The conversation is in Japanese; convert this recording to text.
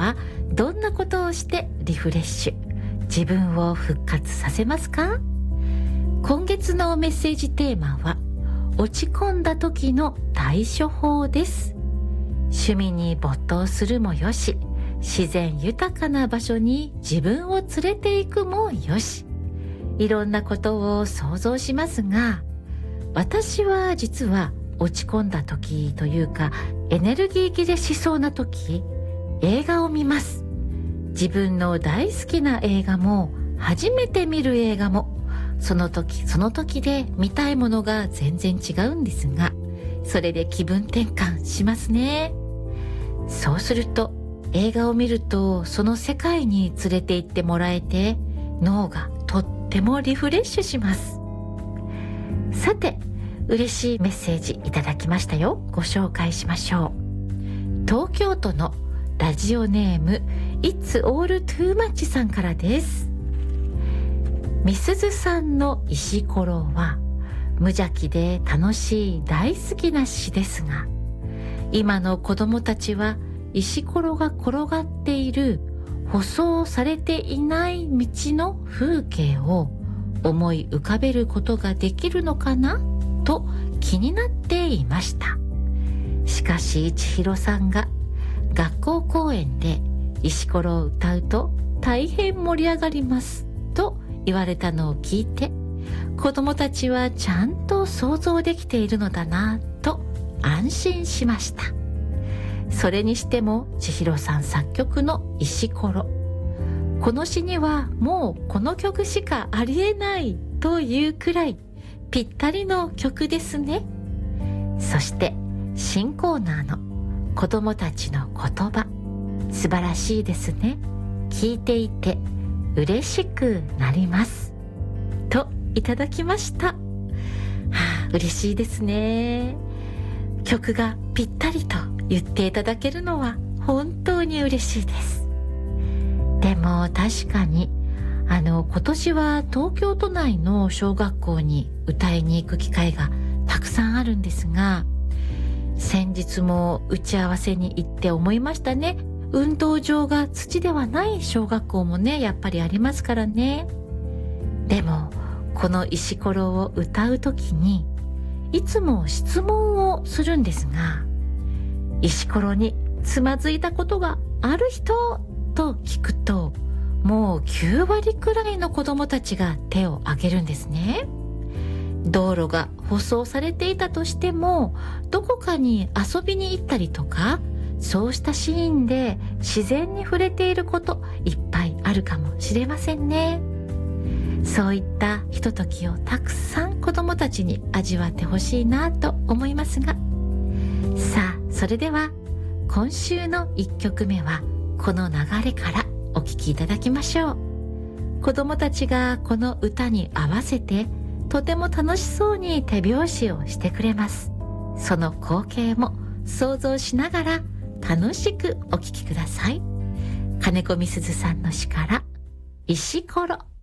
はどんなことをしてリフレッシュ、自分を復活させますか？今月のメッセージテーマは落ち込んだ時の対処法です。趣味に没頭するもよし、自然豊かな場所に自分を連れて行くもよし、いろんなことを想像しますが、私は実は落ち込んだ時というかエネルギー切れしそうな時、映画を見ます。自分の大好きな映画も初めて見る映画もその時その時で見たいものが全然違うんですが、それで気分転換しますね。そうすると映画を見るとその世界に連れて行ってもらえて、脳がとってもリフレッシュします。さて、嬉しいメッセージいただきましたよ。ご紹介しましょう。東京都のラジオネーム It's All Too Much さんからです。みすずさんの石ころは無邪気で楽しい大好きな詩ですが、今の子供たちは石ころが転がっている舗装されていない道の風景を思い浮かべることができるのかなと気になっていました。しかし千尋さんが学校公演で石ころを歌うと大変盛り上がりますと言われたのを聞いて、子供たちはちゃんと想像できているのだなと安心しました。それにしても千尋さん作曲の石ころ、この詩にはもうこの曲しかありえないというくらいぴったりの曲ですね。そして新コーナーの子供たちの言葉、素晴らしいですね。聞いていて嬉しくなりますといただきました。嬉しいですね。曲がぴったりと言っていただけるのは本当に嬉しいです。でも確かに今年は東京都内の小学校に歌いに行く機会がたくさんあるんですが、先日も打ち合わせに行って思いましたね。運動場が土ではない小学校もね、やっぱりありますからね。でもこの石ころを歌うときにいつも質問をするんですが、石ころにつまずいたことがある人と聞くと、もう9割くらいの子供たちが手を挙げるんですね。道路が舗装されていたとしても、どこかに遊びに行ったりとか、そうしたシーンで自然に触れていることいっぱいあるかもしれませんね。そういったひとときをたくさん子供たちに味わってほしいなと思いますが、さあそれでは今週の1曲目はこの流れからお聴きいただきましょう。子供たちがこの歌に合わせてとても楽しそうに手拍子をしてくれます。その光景も想像しながら楽しくお聴きください。金子みすずさんの詩から石ころ。